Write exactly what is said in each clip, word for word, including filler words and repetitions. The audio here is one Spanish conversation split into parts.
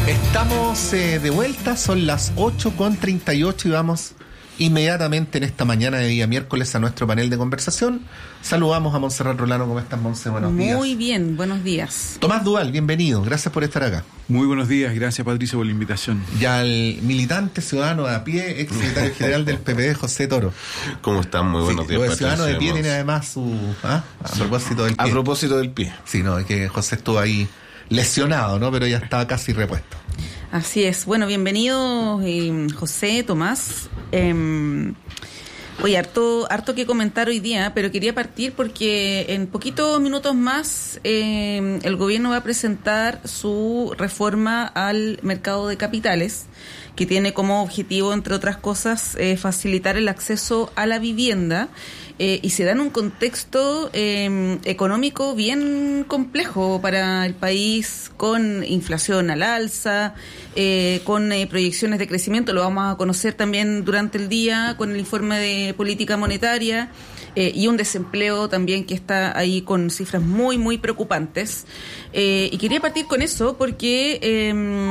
Estamos eh, de vuelta, son las ocho con treinta y ocho y vamos inmediatamente en esta mañana de día miércoles a nuestro panel de conversación. Saludamos a Montserrat Rolano. ¿Cómo estás, Monse? Buenos Muy días. Muy bien, buenos días. Tomás Duval, bienvenido, gracias por estar acá. Muy buenos días, gracias Patricio por la invitación. Ya el militante ciudadano de a pie, ex secretario general del P P D, José Toro. ¿Cómo están? Muy buenos sí, días, Patricio. El ciudadano de pie Patricio. tiene además su... ¿ah? A propósito del pie. A propósito del pie. Sí, no, es que José estuvo ahí lesionado, ¿no? Pero ya estaba casi repuesto. Así es. Bueno, bienvenido eh, José, Tomás. Eh, oye, harto, harto que comentar hoy día, pero quería partir porque en poquitos minutos más eh, el gobierno va a presentar su reforma al mercado de capitales, que tiene como objetivo, entre otras cosas, eh, facilitar el acceso a la vivienda. Eh, y se da en un contexto eh, económico bien complejo para el país, con inflación al alza, eh, con eh, proyecciones de crecimiento, lo vamos a conocer también durante el día con el informe de política monetaria, eh, y un desempleo también que está ahí con cifras muy, muy preocupantes. Eh, y quería partir con eso porque eh,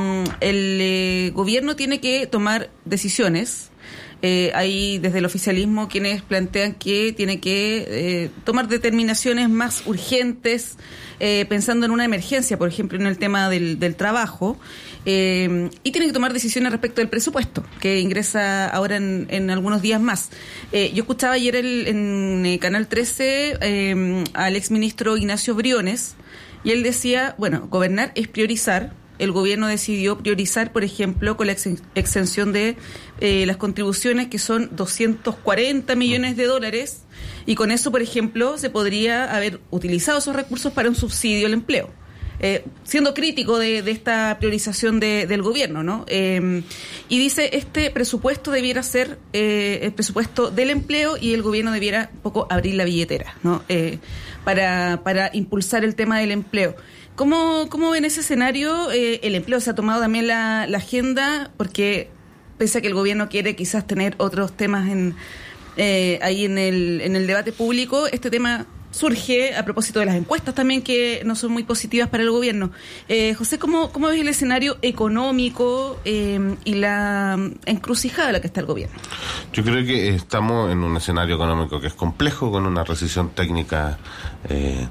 el eh, gobierno tiene que tomar decisiones. Eh, hay desde el oficialismo quienes plantean que tiene que eh, tomar determinaciones más urgentes, eh, pensando en una emergencia, por ejemplo, en el tema del, del trabajo, eh, y tiene que tomar decisiones respecto del presupuesto, que ingresa ahora en, en algunos días más. Eh, yo escuchaba ayer el, en eh, Canal trece eh, al exministro Ignacio Briones, y él decía, bueno, gobernar es priorizar. El gobierno decidió priorizar, por ejemplo, con la ex- exención de eh, las contribuciones, que son doscientos cuarenta millones de dólares, y con eso, por ejemplo, se podría haber utilizado esos recursos para un subsidio al empleo. Eh, siendo crítico de, de esta priorización de, del gobierno, ¿no? Eh, y dice, este presupuesto debiera ser eh, el presupuesto del empleo, y el gobierno debiera un poco abrir la billetera, ¿no? Eh, para, para impulsar el tema del empleo. ¿Cómo, cómo ven ese escenario? Eh, el empleo se ha tomado también la, la agenda, porque pese a que el gobierno quiere quizás tener otros temas en eh, ahí en el, en el debate público, este tema surge a propósito de las encuestas también, que no son muy positivas para el gobierno. Eh, José, ¿cómo, cómo ves el escenario económico eh, y la encrucijada en la que está el gobierno? Yo creo que estamos en un escenario económico que es complejo, con una recesión técnica. Eh,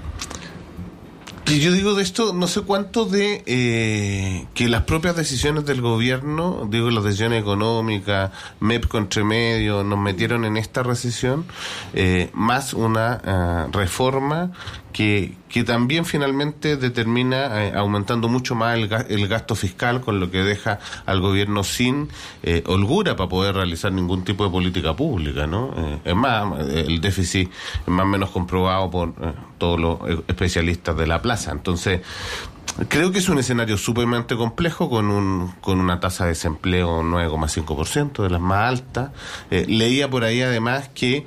y yo digo de esto, no sé cuánto de eh, que las propias decisiones del gobierno, digo las decisiones económicas, M E P entre medio, nos metieron en esta recesión, eh, más una uh, reforma que, que también finalmente determina eh, aumentando mucho más el, el gasto fiscal, con lo que deja al gobierno sin eh, holgura para poder realizar ningún tipo de política pública, ¿no? Eh, es más, el déficit es más o menos comprobado por eh, todos los especialistas de la plaza. Entonces, creo que es un escenario sumamente complejo, con un con una tasa de desempleo nueve coma cinco por ciento, de las más altas. Eh, leía por ahí además que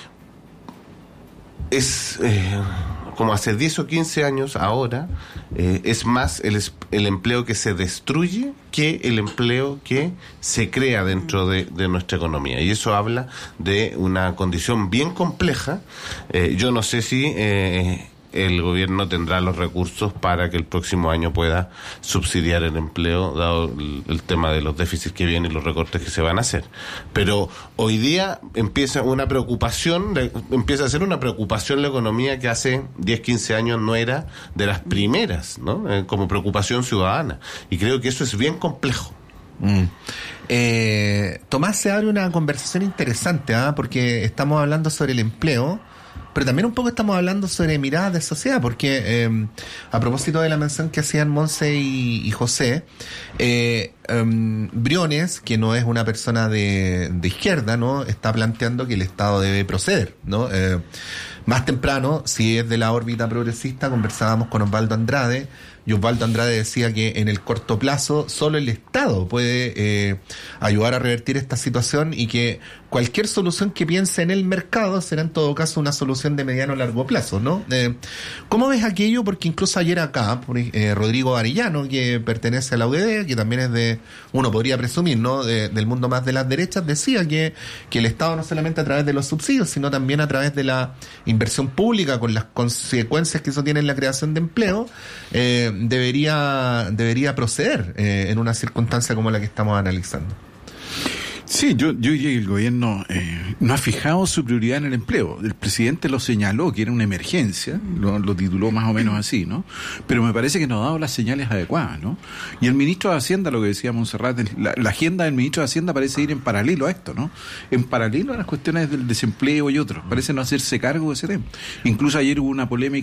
es eh, como hace diez o quince años ahora, eh, es más el, el empleo que se destruye que el empleo que se crea dentro de, de nuestra economía. Y eso habla de una condición bien compleja. Eh, yo no sé si eh, el gobierno tendrá los recursos para que el próximo año pueda subsidiar el empleo, dado el, el tema de los déficits que vienen y los recortes que se van a hacer. Pero hoy día empieza una preocupación, empieza a ser una preocupación la economía que hace diez, quince años no era de las primeras, ¿no? Eh, como preocupación ciudadana. Y creo que eso es bien complejo. Mm. Eh, Tomás, se abre una conversación interesante, ¿eh? Porque estamos hablando sobre el empleo, pero también un poco estamos hablando sobre miradas de sociedad, porque eh, a propósito de la mención que hacían Monse y, y José, eh, um, Briones, que no es una persona de, de izquierda, ¿no?, está planteando que el Estado debe proceder, ¿no? Eh, más temprano, si es de la órbita progresista, conversábamos con Osvaldo Andrade, y Osvaldo Andrade decía que en el corto plazo solo el Estado puede eh, ayudar a revertir esta situación, y que cualquier solución que piense en el mercado será en todo caso una solución de mediano o largo plazo, ¿no? Eh, ¿Cómo ves aquello? Porque incluso ayer acá, por, eh, Rodrigo Arellano, que pertenece a la U D D, que también es de, uno podría presumir, ¿no? De, del mundo más de las derechas, decía que, que el Estado no solamente a través de los subsidios, sino también a través de la inversión pública, con las consecuencias que eso tiene en la creación de empleo, eh, debería, debería proceder eh, en una circunstancia como la que estamos analizando. Sí, yo, yo diría que el gobierno eh, no ha fijado su prioridad en el empleo. El presidente lo señaló que era una emergencia, lo, lo tituló más o menos así, ¿no? Pero me parece que no ha dado las señales adecuadas, ¿no? Y el ministro de Hacienda, lo que decía Montserrat, la, la agenda del ministro de Hacienda parece ir en paralelo a esto, ¿no? En paralelo a las cuestiones del desempleo y otros. Parece no hacerse cargo de ese tema. Incluso ayer hubo una polémica